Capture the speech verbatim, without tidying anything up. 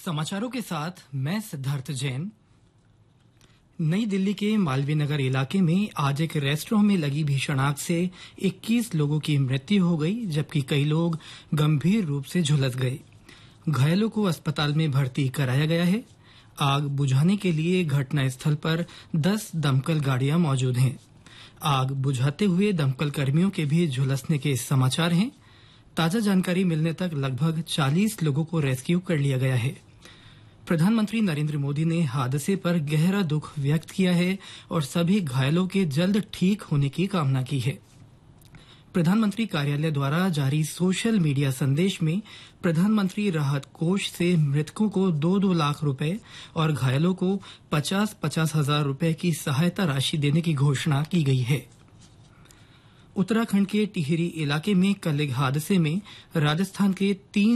समाचारों के साथ मैं सिद्धार्थ जैन। नई दिल्ली के मालवीय नगर इलाके में आज एक रेस्टोरेंट में लगी भीषण आग से इक्कीस लोगों की मृत्यु हो गई, जबकि कई लोग गंभीर रूप से झुलस गए। घायलों को अस्पताल में भर्ती कराया गया है। आग बुझाने के लिए घटनास्थल पर दस दमकल गाड़ियां मौजूद हैं। आग बुझाते हुए दमकल कर्मियों के भी झुलसने के समाचार हैं। ताजा जानकारी मिलने तक लगभग चालीस लोगों को रेस्क्यू कर लिया गया है। प्रधानमंत्री नरेंद्र मोदी ने हादसे पर गहरा दुख व्यक्त किया है और सभी घायलों के जल्द ठीक होने की कामना की है। प्रधानमंत्री कार्यालय द्वारा जारी सोशल मीडिया संदेश में प्रधानमंत्री राहत कोष से मृतकों को दो दो लाख रुपए और घायलों को पचास पचास हजार रुपए की सहायता राशि देने की घोषणा की गई है। उत्तराखंड के टिहरी इलाके में कल एक हादसे में राजस्थान के तीन